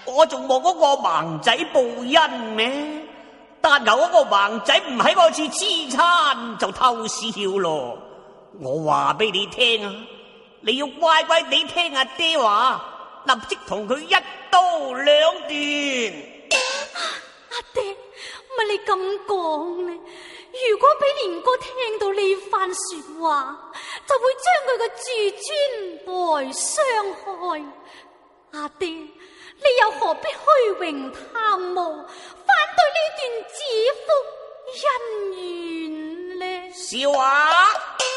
我仲望嗰個盲仔報恩咩？但求嗰個盲仔唔喺我處黐餐就偷笑咯。我話俾你聽啊，你要乖乖地聽阿爹話，立即同佢一刀兩斷。 阿爹，乜你咁講呢？如果俾連哥聽到呢番說話，就會將佢嘅自尊來傷害。阿爹，你又何必虛榮貪慕，反對呢段子福姻緣呢？ 笑話。